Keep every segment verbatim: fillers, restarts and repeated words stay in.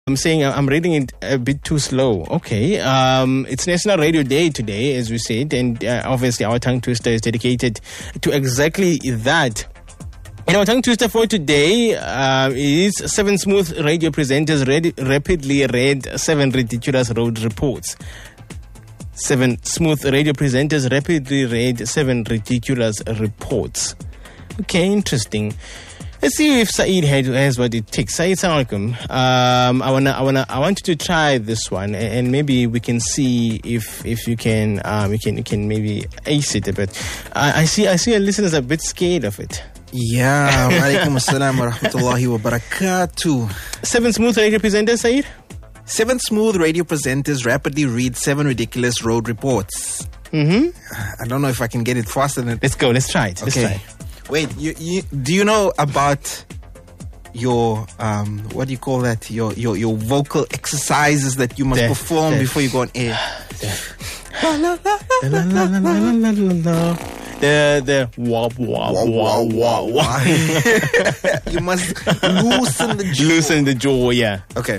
I'm saying I'm reading it a bit too slow. Okay. Um, it's National Radio Day today, as we said, and uh, obviously our tongue twister is dedicated to exactly that. And our tongue twister for today uh, is seven smooth radio presenters read, rapidly read seven ridiculous road reports. Seven smooth radio presenters rapidly read seven ridiculous reports. Okay, interesting. Let's see if Saeed has what it takes. Saeed, assalamu alaikum. Um, I wanna, I wanna, I want you to try this one, and maybe we can see if, if you can, um, you can, you can maybe ace it a bit. I, I see, I see our listeners are a bit scared of it. Yeah, alaikum assalam wa rahmatullahi wa barakatuh. Seven smooth radio presenters, Saeed. Seven smooth radio presenters rapidly read seven ridiculous road reports. Mm-hmm. I don't know if I can get it faster than. Let's go. Let's try it. Let's Okay. try it. Wait, you, you, do you know about your um what do you call that? Your your your vocal exercises that you must The- perform the- before you go on air. La, la, la, la, la, la, la, la. The the wah wah wah wah wah. You must loosen the jaw. Loosen the jaw. Yeah. Okay.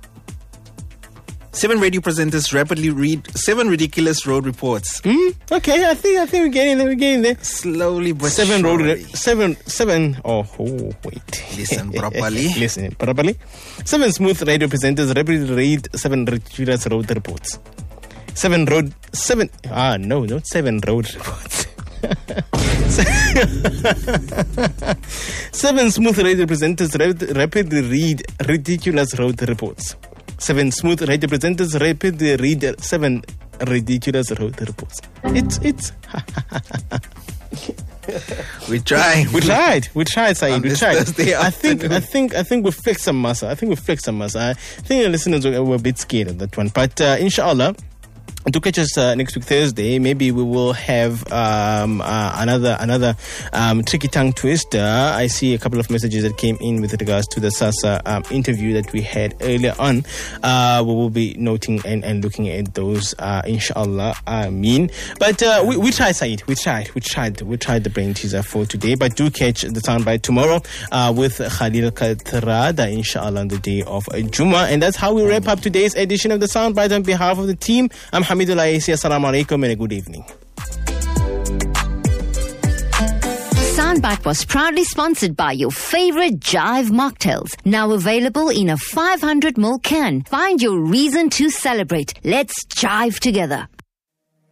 Seven radio presenters rapidly read seven ridiculous road reports. Hmm. Okay. I think I think we're getting there. We're getting there. Slowly but Seven road. surely. Seven seven. Oh, oh wait. Listen properly. Listen properly. Seven smooth radio presenters rapidly read seven ridiculous road reports. Seven road. Seven. Ah no, not seven road reports. Seven smooth radio presenters rap- rapidly read ridiculous road reports. Seven smooth radio presenters rapidly read seven ridiculous road reports. It's it's. We're trying. We tried. We tried, Saeed. On We this tried. Thursday I think. afternoon. I think. I think we flexed some muscle. I think we flexed some muscle. I think the listeners were, were a bit scared of that one. But uh, inshallah, to catch us uh, next week Thursday, maybe we will have um, uh, another another um, tricky tongue twister. I see a couple of messages that came in with regards to the SASA um, interview that we had earlier on. Uh, we will be noting and, and looking at those, uh, inshallah. I mean, but uh, we, we tried, Saeed. We tried. We tried. We tried the brain teaser for today. But do catch the soundbite tomorrow uh, with Khalil Katrada, inshallah, on the day of Jummah. And that's how we wrap up today's edition of the soundbite. On behalf of the team, I'm Hamidullah Aisi. Assalamu alaikum and a good evening. Soundbite was proudly sponsored by your favorite Jive mocktails. Now available in a five hundred milliliter can. Find your reason to celebrate. Let's jive together.